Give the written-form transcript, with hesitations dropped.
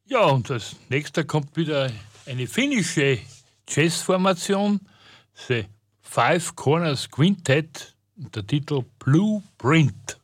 Ja, und als nächster kommt wieder eine finnische Jazzformation, The Five Corners Quintet, und der Titel Blueprint.